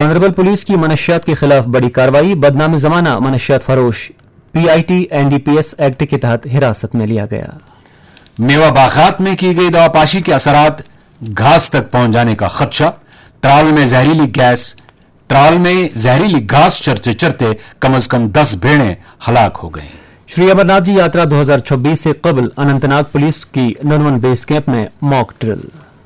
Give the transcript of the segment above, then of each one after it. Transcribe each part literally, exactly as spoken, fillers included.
Ganderbal police کی منشیات کے خلاف بڑی کارروائی، بدنام زمانہ منشیات فروش پی I T N D P S act کے تحت حراست میں لیا گیا۔ میوہ باغات میں کی گئی دوا پاشی کے اثرات، گھاس تک پہنچ جانے کا خدشہ، ترال میں زہریلی گیس ترال میں زہریلی گھاس چرتے چرتے کم از کم دس بھیڑیں ہلاک ہو گئیں۔ شری امرناتھ جی یاترا دو ہزار چھبیس سے قبل اننت ناگ پولیس کی نرون بیس کیمپ میں موک ڈرل۔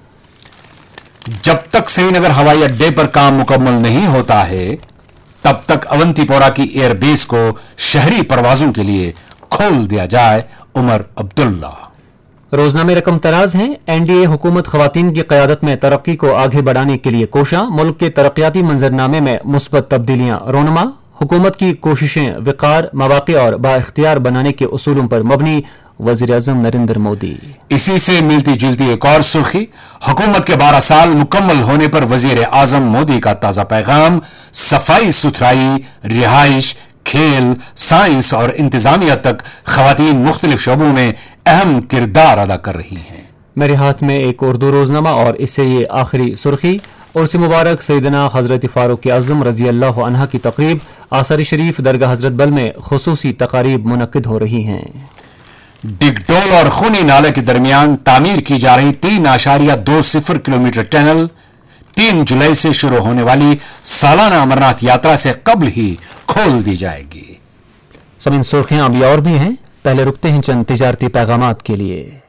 جب تک سری نگر ہوائی اڈے پر کام مکمل نہیں ہوتا ہے تب تک اونتی پورا کی ایئر بیس کو شہری پروازوں کے لیے کھول دیا جائے، عمر عبداللہ۔ روزنامے رقم تراز ہیں، این ڈی اے حکومت خواتین کی قیادت میں ترقی کو آگے بڑھانے کے لیے کوشاں، ملک کے ترقیاتی منظرنامے میں مثبت تبدیلیاں رونما، حکومت کی کوششیں وقار، مواقع اور بااختیار بنانے کے اصولوں پر مبنی، وزیر اعظم نریندر مودی۔ اسی سے ملتی جلتی ایک اور سرخی، حکومت کے بارہ سال مکمل ہونے پر وزیر اعظم مودی کا تازہ پیغام، صفائی ستھرائی، رہائش، کھیل، سائنس اور انتظامیہ تک خواتین مختلف شعبوں میں اہم کردار ادا کر رہی ہیں۔ میرے ہاتھ میں ایک اردو روزنامہ اور اس سے یہ آخری سرخی، عرس مبارک سیدنا حضرت فاروق اعظم رضی اللہ عنہ کی تقریب، آثار شریف درگاہ حضرت بل میں خصوصی تقاریب منعقد ہو رہی ہیں۔ ڈگڈول اور خونی نالے کے درمیان تعمیر کی جا رہی تین اشاریہ دو صفر کلومیٹر ٹنل تین جولائی سے شروع ہونے والی سالانہ امرناتھ یاترا سے قبل ہی کھول دی جائے گی۔ سب ان سرخیاں ابھی اور بھی ہیں، پہلے رکتے ہیں چند تجارتی پیغامات کے لیے۔